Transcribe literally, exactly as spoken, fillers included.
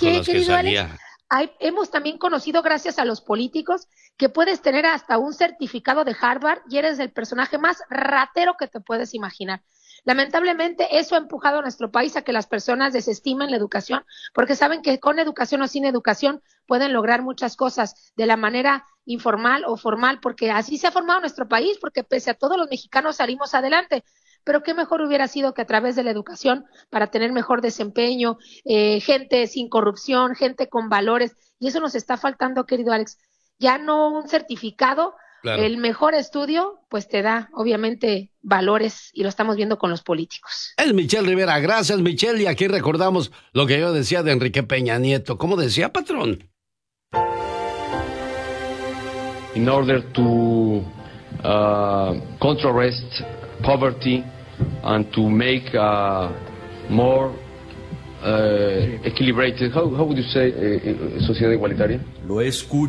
con que, las que querido salía. Alex, hay, hemos también conocido, gracias a los políticos, que puedes tener hasta un certificado de Harvard y eres el personaje más ratero que te puedes imaginar. Lamentablemente, eso ha empujado a nuestro país a que las personas desestimen la educación, porque saben que con educación o sin educación pueden lograr muchas cosas de la manera informal o formal, porque así se ha formado nuestro país, porque pese a todo los mexicanos salimos adelante. Pero qué mejor hubiera sido que a través de la educación, para tener mejor desempeño, eh, gente sin corrupción, gente con valores, y eso nos está faltando, querido Alex. Ya no un certificado, Claro. el mejor estudio, pues te da, obviamente, valores, y lo estamos viendo con los políticos. Es Michelle Rivera. Gracias, Michelle. Y aquí recordamos lo que yo decía de Enrique Peña Nieto. ¿Cómo decía, patrón? In order to uh, contrast poverty and to make a more uh, equilibrated, how, how would you say, uh, sociedad igualitaria? Lo escucho.